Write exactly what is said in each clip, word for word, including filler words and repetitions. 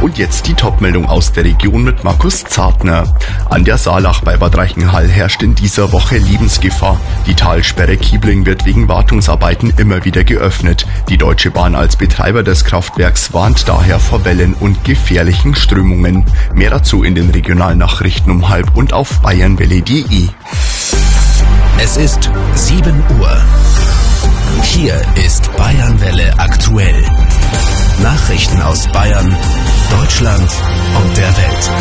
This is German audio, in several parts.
Und jetzt die Topmeldung aus der Region mit Markus Zartner. An der Saalach bei Bad Reichenhall herrscht in dieser Woche Lebensgefahr. Die Talsperre Kiebling wird wegen Wartungsarbeiten immer wieder geöffnet. Die Deutsche Bahn als Betreiber des Kraftwerks warnt daher vor Wellen und gefährlichen Strömungen. Mehr dazu in den Regionalnachrichten um halb und auf bayernwelle punkt de. Es ist sieben Uhr. Hier ist Bayernwelle aktuell. Nachrichten aus Bayern, Deutschland und der Welt.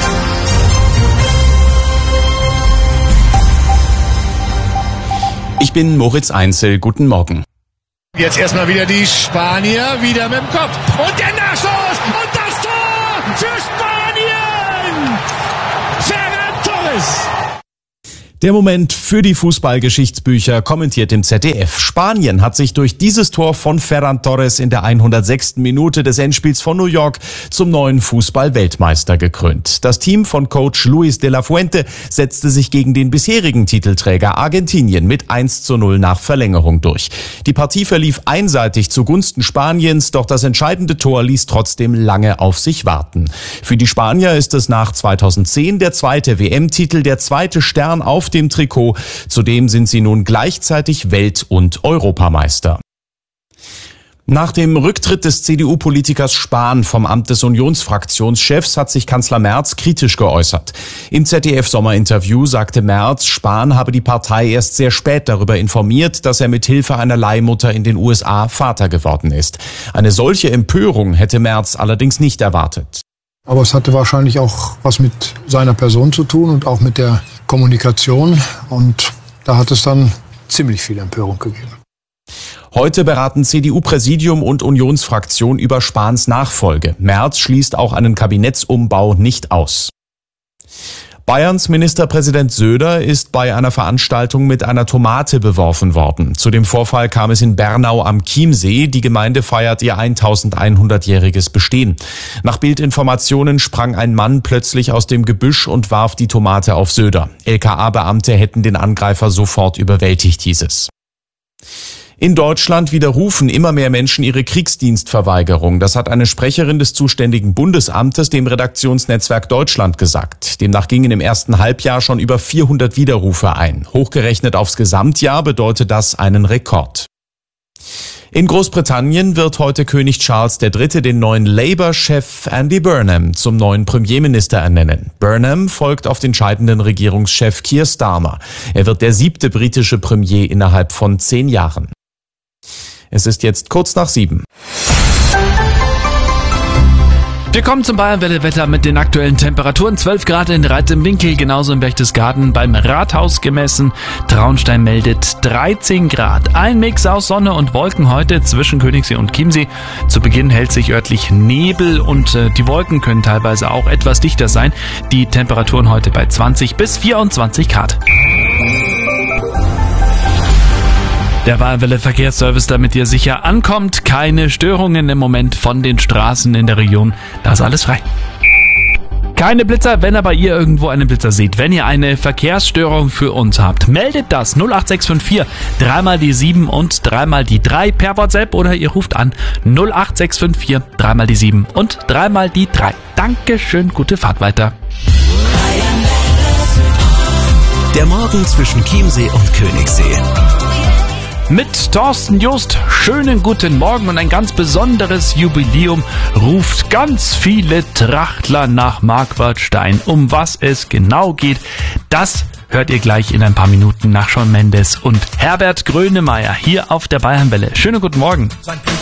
Ich bin Moritz Einzel, guten Morgen. Jetzt erstmal wieder die Spanier, wieder mit dem Kopf. Und der Nachschuss! Und das Tor für Spanien! Ferran Torres! Der Moment für die Fußballgeschichtsbücher, kommentiert im Z D F. Spanien hat sich durch dieses Tor von Ferran Torres in der hundertsechsten Minute des Endspiels von New York zum neuen Fußball-Weltmeister gekrönt. Das Team von Coach Luis de la Fuente setzte sich gegen den bisherigen Titelträger Argentinien mit eins zu null nach Verlängerung durch. Die Partie verlief einseitig zugunsten Spaniens, doch das entscheidende Tor ließ trotzdem lange auf sich warten. Für die Spanier ist es nach zweitausendzehn der zweite W M-Titel, der zweite Stern auf dem Trikot. Zudem sind sie nun gleichzeitig Welt- und Europameister. Nach dem Rücktritt des C D U-Politikers Spahn vom Amt des Unionsfraktionschefs hat sich Kanzler Merz kritisch geäußert. Im Z D F-Sommerinterview sagte Merz, Spahn habe die Partei erst sehr spät darüber informiert, dass er mit Hilfe einer Leihmutter in den U S A Vater geworden ist. Eine solche Empörung hätte Merz allerdings nicht erwartet. Aber es hatte wahrscheinlich auch was mit seiner Person zu tun und auch mit der Kommunikation. Und da hat es dann ziemlich viel Empörung gegeben. Heute beraten C D U-Präsidium und Unionsfraktion über Spahns Nachfolge. Merz schließt auch einen Kabinettsumbau nicht aus. Bayerns Ministerpräsident Söder ist bei einer Veranstaltung mit einer Tomate beworfen worden. Zu dem Vorfall kam es in Bernau am Chiemsee. Die Gemeinde feiert ihr eintausendeinhundertjähriges Bestehen. Nach Bildinformationen sprang ein Mann plötzlich aus dem Gebüsch und warf die Tomate auf Söder. L K A-Beamte hätten den Angreifer sofort überwältigt, hieß es. In Deutschland widerrufen immer mehr Menschen ihre Kriegsdienstverweigerung. Das hat eine Sprecherin des zuständigen Bundesamtes dem Redaktionsnetzwerk Deutschland gesagt. Demnach gingen im ersten Halbjahr schon über vierhundert Widerrufe ein. Hochgerechnet aufs Gesamtjahr bedeutet das einen Rekord. In Großbritannien wird heute König Charles der Dritte den neuen Labour-Chef Andy Burnham zum neuen Premierminister ernennen. Burnham folgt auf den scheidenden Regierungschef Keir Starmer. Er wird der siebte britische Premier innerhalb von zehn Jahren. Es ist jetzt kurz nach sieben. Wir kommen zum Bayernwelle-Wetter mit den aktuellen Temperaturen. zwölf Grad in Reit im Winkel, genauso in Berchtesgaden beim Rathaus gemessen. Traunstein meldet dreizehn Grad. Ein Mix aus Sonne und Wolken heute zwischen Königssee und Chiemsee. Zu Beginn hält sich örtlich Nebel und äh, die Wolken können teilweise auch etwas dichter sein. Die Temperaturen heute bei zwanzig bis vierundzwanzig Grad. Der Bayernwelle Verkehrsservice, damit ihr sicher ankommt. Keine Störungen im Moment von den Straßen in der Region. Da ist alles frei. Keine Blitzer, wenn aber ihr irgendwo einen Blitzer seht. Wenn ihr eine Verkehrsstörung für uns habt, meldet das null acht sechs fünf vier, dreimal die sieben und dreimal die drei per WhatsApp oder ihr ruft an null acht sechs fünf vier, dreimal die sieben und dreimal die drei. Dankeschön, gute Fahrt weiter. Der Morgen zwischen Chiemsee und Königssee. Mit Thorsten Just, schönen guten Morgen und ein ganz besonderes Jubiläum ruft ganz viele Trachtler nach Marquardstein. Um was es genau geht, das hört ihr gleich in ein paar Minuten nach Shawn Mendes und Herbert Grönemeyer hier auf der Bayernwelle. Schönen guten Morgen.